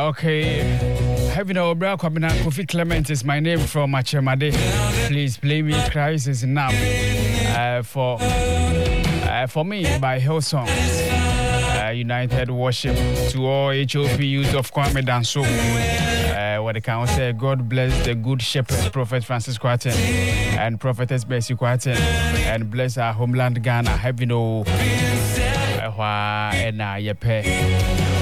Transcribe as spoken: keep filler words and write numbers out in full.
Okay. Having a bra Kwabena Kofi Clement is my name from Machemade. Please play me Crisis Now uh, for uh, for me by Hillsong. Uh, United Worship to all H O P youth of Kwame Danso. Uh, what they can say, God bless the good shepherd, Prophet Francis Kwaten and Prophetess Bessie Kwaten, and bless our homeland Ghana. Having no uh, and uh,